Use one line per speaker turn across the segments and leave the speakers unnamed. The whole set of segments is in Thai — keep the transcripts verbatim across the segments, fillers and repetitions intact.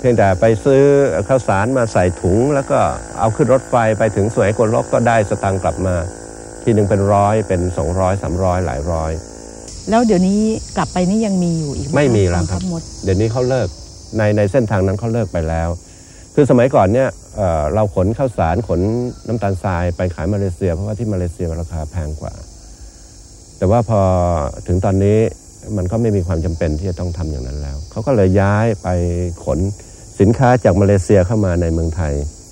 พียงแต่ไปซื้อข้าวสารมาใส่ถุงแล้วก็เอาขึ้นรถไฟไปถึงสวยโกลกก็ได้สตางค์กลับมาทีหนึ่งเป็นร้อยเป็นสองร้อยสามร้อยหลายร้อย
แล้วเดี๋ยวนี้กลับไปนี่ยังมีอยู่อีกไหม
ไม่มีแล้วครับเดี๋ยวนี้เขาเลิกในในเส้นทางนั้นเขาเลิกไปแล้วคือสมัยก่อนเนี่ยเอ่อเราขนข้าวสารขนน้ำตาลทรายไปขายมาเลเซียเพราะว่าที่มาเลเซียราคาแพงกว่าแต่ว่าพอถึงตอนนี้มันก็ไม่มีความจำเป็นที่จะต้องทำอย่างนั้นแล้วเขาก็เลยย้ายไปขนสินค้าจากมาเลเซียเข้ามาในเมืองไทย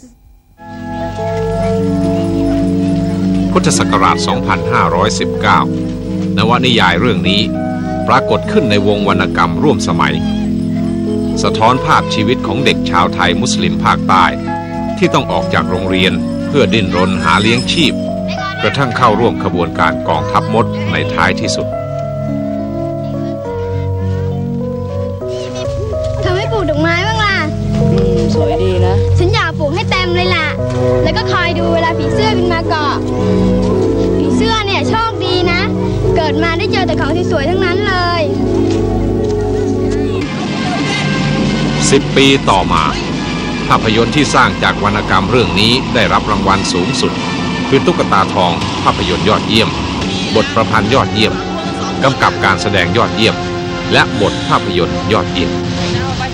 พุทธศักราช สองพันห้าร้อยสิบเก้า นวนิยายเรื่องนี้ปรากฏขึ้นในวงวรรณกรรมร่วมสมัยสะท้อนภาพชีวิตของเด็กชาวไทยมุสลิมภาคใต้ที่ต้องออกจากโรงเรียนเพื่อดิ้นรนหาเลี้ยงชีพกระทั่งเข้าร่วมขบวนการกองทัพมดในท้ายที่สุด
เธอไม่ปลูกดอกไม้บ้างล่ะ
อืมสวยดีนะ
ฉันอยากปลูกให้เต็มเลยล่ะแล้วก็คอยดูเวลาผีเสื้อบินมาเกาะผีเสื้อเนี่ยโชคดีนะเกิดมาได้เจอแต่ของสวยๆทั้งนั้นเลย
สิบปีต่อมาภาพยนตร์ที่สร้างจากวรรณกรรมเรื่องนี้ได้รับรางวัลสูงสุดคือตุ๊กตาทองภาพยนตร์ยอดเยี่ยมบทประพันธ์ยอดเยี่ยมกำกับการแสดงยอดเยี่ยมและบทภาพยนตร์ยอดเยี่ยม